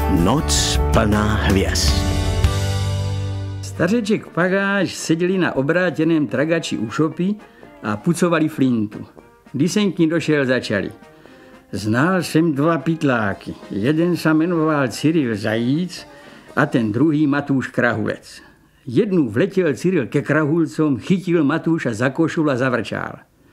Noc plná hvězd. Stařeček Pagáš seděli na obrátěném tragači u šopy a pucovali flintu. Když jsem k ní došel, začali. Znal jsem dva pytláky. Jeden se jmenoval Cyril Zajíc a ten druhý Matúš Krahulec. Jednou vletěl Cyril ke Krahulcům, chytil Matúša za košul a zavrčál.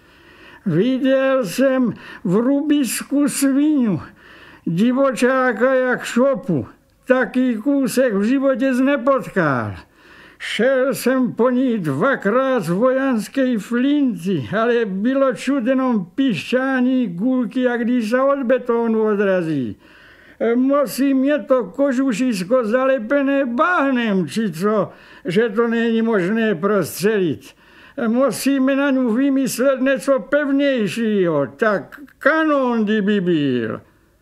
Viděl jsem v Rubisku sviňu, divočáka jak šopu. Taký kúsek v životě nepotkal. Šel jsem po ní dvakrát z vojanské flinty, ale bylo čud jenom pišťání gulky, jak když se od betonu odrazí. Musí mě to kožušisko zalepené bahnem, či co, že to není možné prostřelit. Musíme na ňu vymyslet něco pevnějšího, tak kanon by byl.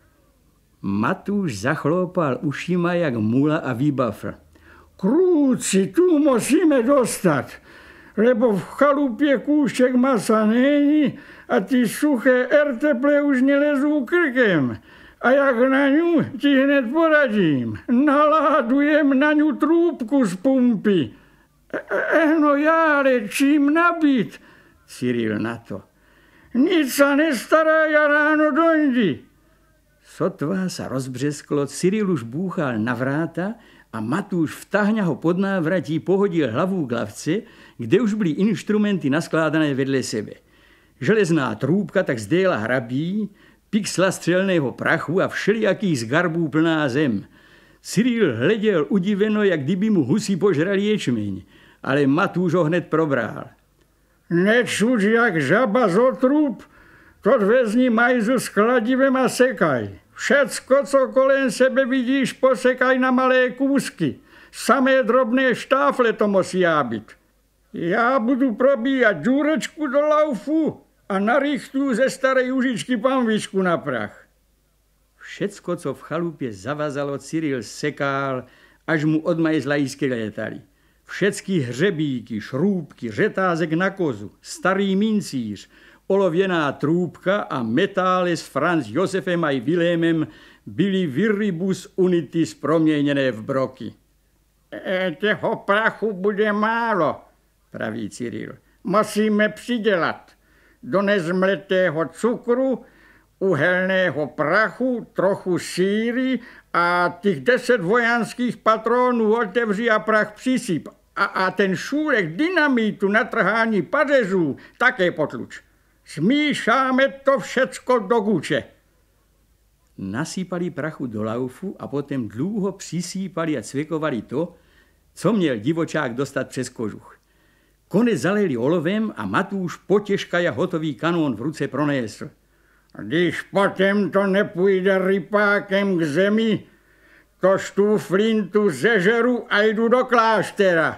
Matúš zachlopal ušima jak mula a vybafl. Krúci, tu musíme dostat, lebo v chalupě kůšek masa není a ty suché erteple už nelezou krkem. A jak na ňu, ti hned poradím. Naládujem na ňu trúbku z pumpy. No já, ale čím nabít? Cyril na to. Nic sa nestará, ja ráno dojdi. Sotva sa rozbřesklo, Cyril už búchal na vráta a Matúš vtahňa ho pod návratí pohodil hlavu k lavce, kde už byly inštrumenty naskládané vedle sebe. Železná trúbka tak zdejela hrabí, pixla střelného prachu a všelijakých zgarbů plná zem. Cyril hleděl udiveno, jak kdyby mu husy požrali ječmeň, ale Matúš ho hned probral. Nečuď jak žaba z otrúb, to vezmi majzu s kladivem a sekaj. Všecko, co kolem sebe vidíš, posekaj na malé kúsky. Samé drobné štáfle to musí být. Já budu probíjat džůrečku do laufu a narychtu ze staré užičky panvičku na prach. Všecko, co v chalupě zavazalo, Cyril sekál, až mu od majzlajsky létali. Všecky hřebíky, šrůbky, řetázek na kozu, starý mincíř, olověná trúbka a metály s Franz Josefem a Vilémem byly viribus unitis proměněné v broky. Těho prachu bude málo, praví Cyril. Musíme přidělat do nezmletého cukru, uhelného prachu, trochu síry a těch 10 vojanských patronů otevří a prach přisyp. A ten šůrek dynamitu na trhání pařezů také potluč. Smíšáme to všecko do guče. Nasypali prachu do laufu a potom dlouho přisýpali a cvěkovali to, co měl divočák dostat přes kožuch. Konec zalili olovem a Matúš potěžkaja hotový kanón v ruce pronésl. Když potom to nepůjde rypákem k zemi, tož tu flintu zežeru a jdu do kláštera.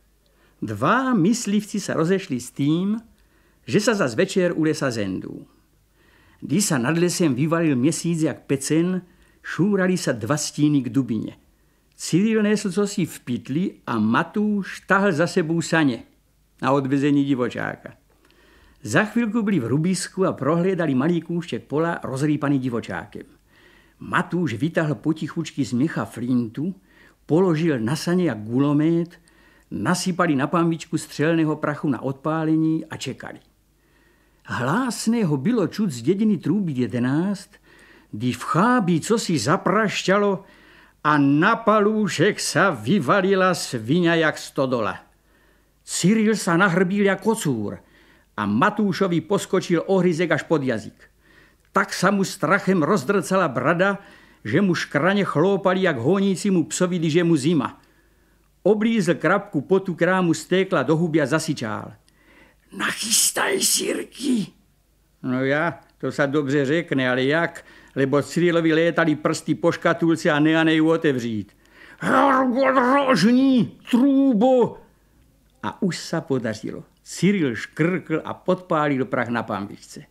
Dva myslivci se rozešli s tím, že sa zas večer u lesa zendú. Když sa nad lesem vyvalil měsíc jak pecen, šúrali sa dva stíny k dubine. Cyril nesl cosi v pytli a Matúš tahl za sebou saně na odvezení divočáka. Za chvíľku byli v Rubisku a prohliadali malý kúštek pola rozrýpaný divočákem. Matúš vytahl potichučky z měcha flintu, položil na saně jak gulomet, nasypali na panvičku střelného prachu na odpálení a čekali. Hlásného bylo čuť z dediny trúby 11, když v chábí cosi zaprašťalo a na palúšek sa vyvalila sviňa jak stodola. Cyril sa nahrbil jak kocúr a Matúšovi poskočil ohryzek až pod jazyk. Tak sa mu strachem rozdrcala brada, že mu škraně chlópali jak honícimu psovi, když je mu zima. Oblízl krapku potu, která mu stékla do huby a zasyčál. Nachystaj, Sirky. No já, to sa dobře řekne, ale jak? Lebo Cyrilovi létali prsty po škatulce a neanej otevřít. Rožní, trúbo! A už sa podařilo. Cyril škrkl a podpálil prach na panvičce.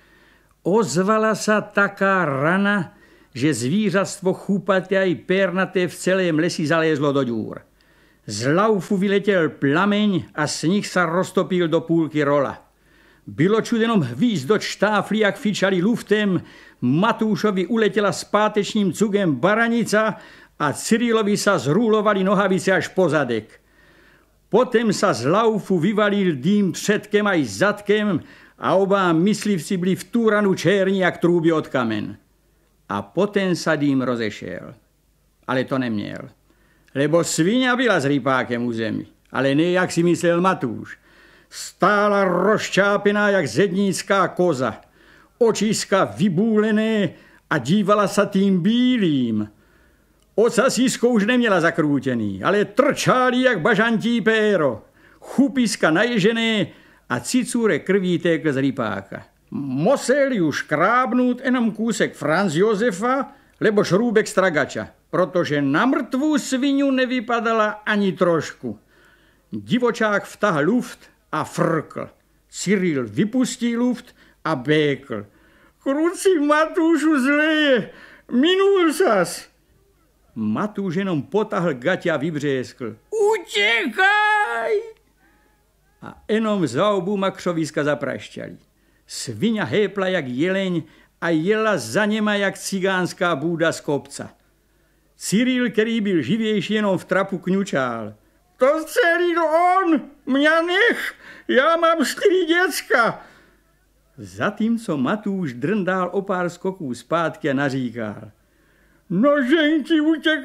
Ozvala sa taká rana, že zvířatstvo chúpaté a pernaté v celém lesi zalézlo do dňúr. Z laufu vyletěl plameň a sníh sa roztopil do půlky rola. Bylo čud jenom hvízdo štáflí, jak fičali luftem, Matúšovi uletěla s pátečním cugem baranica a Cyrilovi sa zrúlovali nohavice až po zadek. Potom sa z laufu vyvalil dým předkem aj zadkem a oba myslivci byli v túranu černí, jak trúby od kamen. A potom sa dým rozešel. Ale to neměl. Lebo svinia byla s rypákem u zemi. Ale ne, jak si myslel Matúš. Stála rozčápená, jak zednícká koza. Očiska vybúlené a dívala sa tým bílým. Ocasísko už neměla zakrútený, ale trčáli jak bažantí péro. Chupiska naježené a cicúre krví tékl z rypáka. Museli už krábnout jenom kúsek Franz Josefa, lebo šrúbek stragača, protože na mrtvú svinu nevypadala ani trošku. Divočák vtahl luft a frkl. Cyril vypustil luft a békl. Kruci Matúšu zleje, minul sas. Matúš jenom potahl gať a vybřeskl. Utekaj! A jenom za obu makřoviska zaprašťali. Sviňa hépla jak jeleň a jela za něma jak cigánská búda z kopca. Cyril, který byl živější, jenom v trapu kňučál. To celý on, mňa nech, já mám 4 děcka. Zatímco Matúš drndal o pár skoků zpátky a naříkal. Noženky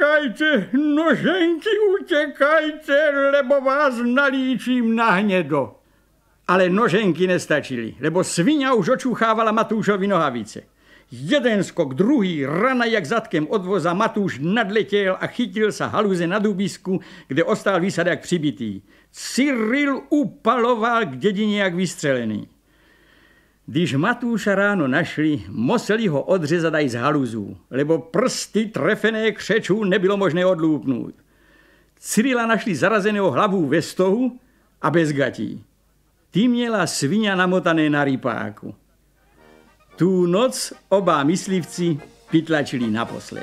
utekajte, lebo vás nalíčím na hnědo. Ale noženky nestačily, lebo sviňa už očuchávala Matúšovi nohavice. Jeden skok, druhý, rana jak zadkem od voza, Matúš nadletěl a chytil sa haluze na dubisku, kde ostal vysad jak přibitý. Cyril upaloval k dědině jak vystřelený. Když Matúša ráno našli, museli ho odřezat aj z haluzů, lebo prsty trefené křečů nebylo možné odlúpnout. Cyrila našli zarazeného hlavu ve stohu a bez gatí. Ty měla sviňa namotané na rypáku. Tú noc oba myslivci vytlačili naposled.